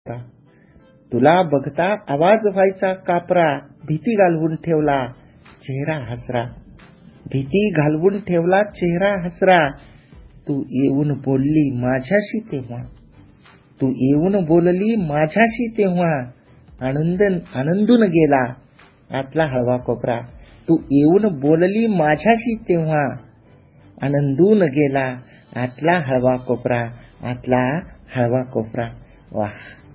कोपरा. तुला बघता आवाज व्हायचा कापरा, भीती घालवून ठेवला चेहरा हसरा. भीती घालवून ठेवला चेहरा हसरा. तू येऊन बोलली माझ्याशी तेव्हा. तू येऊन बोलली माझ्याशी तेव्हा. आनंदून गेला आतला हळवा कोपरा. तू येऊन बोलली माझ्याशी तेव्हा. आनंदून गेला आतला हळवा कोपरा. आतला हळवा कोपरा. वाह,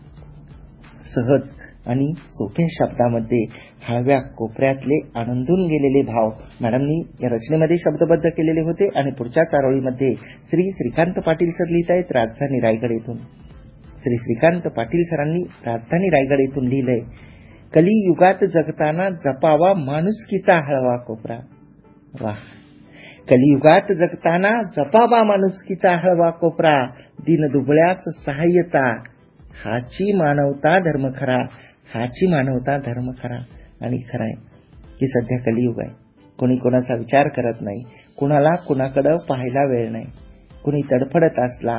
सहज आणि सोप्या शब्दामध्ये हळव्या कोपऱ्यातले आनंदून गेलेले भाव मॅडमनी या रचनेमध्ये शब्दबद्ध केलेले होते. आणि पुढच्या चारोळीमध्ये श्रीकांत पाटील सर लिहित आहेत राजधानी रायगड येथून. श्रीकांत पाटील सरांनी राजधानी रायगड येथून लिहिलंय, कलियुगात जगताना जपावा माणुसकीचा हळवा कोपरा. वाह, कलियुगात जगताना जपावा माणुसकीचा हळवा कोपरा. दीनदुबळ्याच सहाय्यता हाची मानवता धर्म खरा. हाची मानवता धर्म खरा. आणि खराय की सध्या कलियुग आहे. कोणी कोणाचा विचार करत नाही. कुणाला कुणाकडे पाहायला वेळ नाही. कुणी तडफडत असला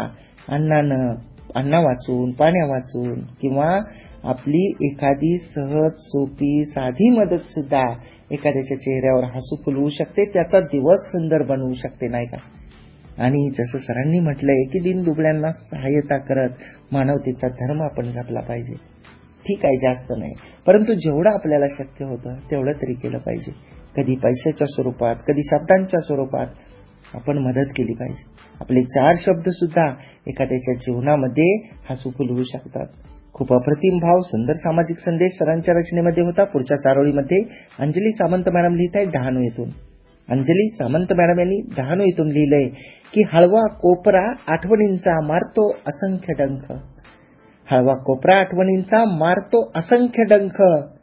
अन्ना वाचून, पाण्या वाचून किंवा आपली एखादी सहज सोपी साधी मदत सुद्धा एखाद्याच्या चेहऱ्यावर हसू फुलवू शकते, त्याचा दिवस सुंदर बनवू शकते, नाही का? आणि जसं सरांनी म्हटलंय की दीन दुबळ्यांना सहाय्यता करत मानवतेचा धर्म आपण जपला पाहिजे. ठीक आहे, जास्त नाही, परंतु जेवढं आपल्याला शक्य होतं तेवढं तरी केलं पाहिजे. कधी पैशाच्या स्वरूपात, कधी शब्दांच्या स्वरूपात आपण मदत केली पाहिजे. आपले 4 शब्द सुद्धा एखाद्याच्या जीवनामध्ये हसू फुलवू शकतात. खूप अप्रतिम भाव, सुंदर सामाजिक संदेश सरांच्या रचनेमध्ये होता. पुढच्या चारोळीमध्ये अंजली सामंत मॅडम लिहित आहेत डहाणू येथून. अंजली सामंत मॅडम यांनी डहाणू येथून लिहिलंय की हळवा कोपरा आठवणींचा मारतो असंख्य डंख. हळवा कोपरा आठवणींचा मारतो असंख्य डंख.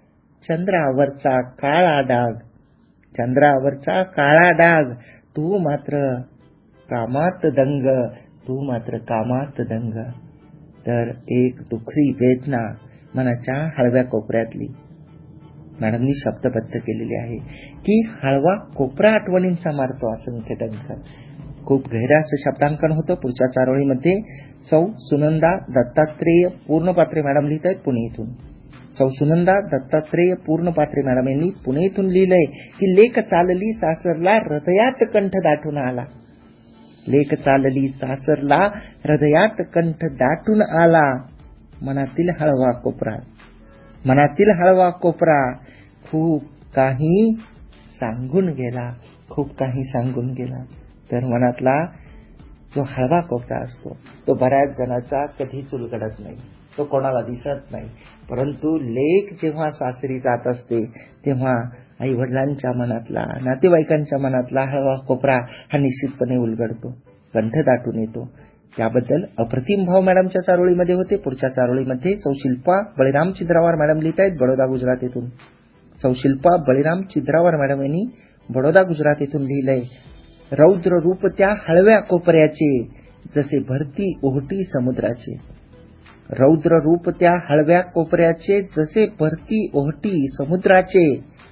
चंद्रावरचा काळा डाग, चंद्रावरचा काळा डाग, तू मात्र कामात दंग, तू मात्र कामात दंग. तर एक दुखरी वेदना मनाच्या हळव्या कोपऱ्यातली मॅडमनी शब्दबद्ध केलेली आहे की हळवा कोपरा आठवणींचा मारतो असंख्य डंख. खूप गहिरं असं शब्दांकन होतं. पुढच्या चारोळीमध्ये सौ सुनंदा दत्तात्रेय पूर्णपात्रे मॅडम लिहित आहेत पुणे इथून. सौ सुनंदा दत्तात्रेय पूर्णपात्रे मॅडम यांनी पुणे इथून लिहिलंय की लेख चालली सासरला हृदयात कंठ दाटून आला. लेख चालली सासरला हृदयात कंठ दाटून आला. मनातील हळवा कोपरा, मनातील हळवा कोपरा खूप काही सांगून गेला, खूप काही सांगून गेला. तर मनातला जो हळवा कोपरा असतो तो बऱ्याच जणांचा कधीच उलगडत नाही, तो कोणाला दिसत नाही. परंतु लेक जेव्हा सासरी जात असते तेव्हा आई वडिलांच्या मनातला, नातेवाईकांच्या मनातला हळवा कोपरा हा निश्चितपणे उलगडतो, कंठ दाटून येतो. त्याबद्दल अप्रतिम भाव मॅडमच्या चारोळीमध्ये होते. पुढच्या चारोळीमध्ये सौ शिल्पा बळीराम चिद्रावार मॅडम लिहित आहेत बडोदा गुजरात येथून. सौ शिल्पा बळीराम चिद्रावार मॅडम यांनी बडोदा गुजरात येथून लिहिलंय, रौद्र रूप त्या हळव्या कोपऱ्याचे जसे भरती ओहटी समुद्राचे. रौद्र रूप त्या हळव्या कोपऱ्याचे जसे भरती ओहटी समुद्राचे.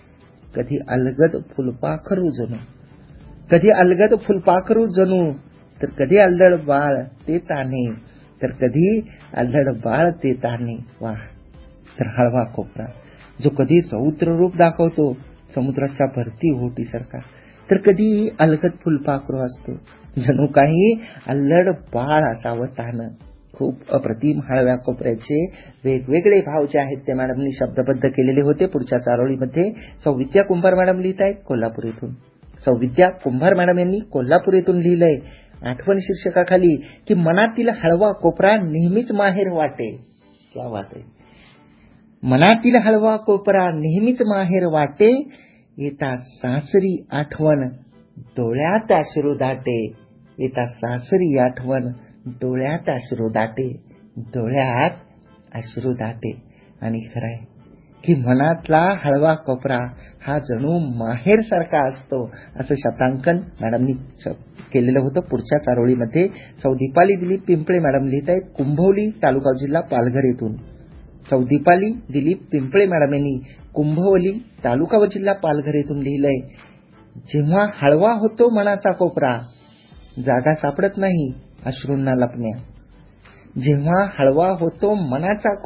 कधी अलगद फुलपाखरू जणू, कधी अलगद फुलपाखरू जणू, तर कधी अल्लड बाळ ते ताने, तर कधी अल्लड बाळ ते ताने. वाह, तर हळवा कोपरा जो कधी रौद्र रूप दाखवतो समुद्राच्या भरती ओहोटीसारखा, तर कधी अलगद फुलपाखरू असतो, जणू काही अल्लड बाळ असावं तानं. खूप अप्रतिम हळव्या कोपऱ्याचे वेगवेगळे भाव जे आहेत ते मॅडमनी शब्दबद्ध केलेले होते. पुढच्या चारोळीमध्ये सौ विद्या कुंभार मॅडम लिहित आहेत कोल्हापूर येथून. सौ विद्या कुंभार मॅडम यांनी कोल्हापूर येथून लिहिलंय आठवण शीर्षकाखाली की मनातील हळवा कोपरा नेहमीच माहेर वाटे. क्या बात आहे. मनातील हळवा कोपरा नेहमीच माहेर वाटे. येता सासरी आठवण डोळ्यात अश्रू दाटे. येता सासरी आठवण डोळ्यात अश्रू दाटे. डोळ्यात अश्रू दाटे. आणि खरंय की मनातला हळवा कोपरा हा जणू माहेर सारखा असतो असं शब्दांकन मॅडमनी केलेलं होतं. पुढच्या चारोळीमध्ये सौ दीपाली दिलीप पिंपळे मॅडम लिहित आहेत कुंभवली तालुका जिल्हा पालघर येथून. सौ दीपाली दिलीप पिंपळे मॅडम यांनी कुंभवली तालुका व जिल्हा पालघर येथून लिहिलंय, जेव्हा हळवा होतो मनाचा कोपरा जागा सापडत नाही अश्रूंना लपण्या. जेव्हा हळवा होतो मनाचा